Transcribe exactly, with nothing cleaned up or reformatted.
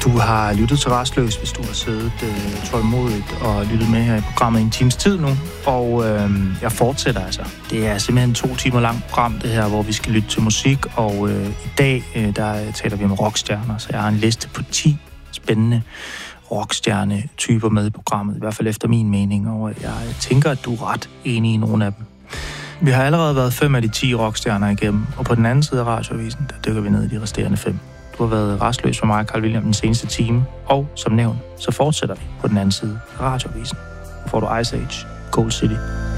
Du har lyttet til Rastløs, hvis du har siddet øh, tålmodigt og lyttet med her i programmet i en times tid nu. Og øh, jeg fortsætter altså. Det er simpelthen en to timer langt program, det her, hvor vi skal lytte til musik. Og øh, i dag, øh, der taler vi om rockstjerner, så jeg har en liste på ti spændende rockstjerne-typer med i programmet. I hvert fald efter min mening, og jeg tænker, at du er ret enig i nogle af dem. Vi har allerede været fem af de ti rockstjerner igennem, og på den anden side af Radioavisen, der dykker vi ned i de resterende fem. Du har været rastløs for mig og Carl William den seneste time, og som nævnt, så fortsætter vi på den anden side af Radioavisen. Så får du Ice Age, Gold City.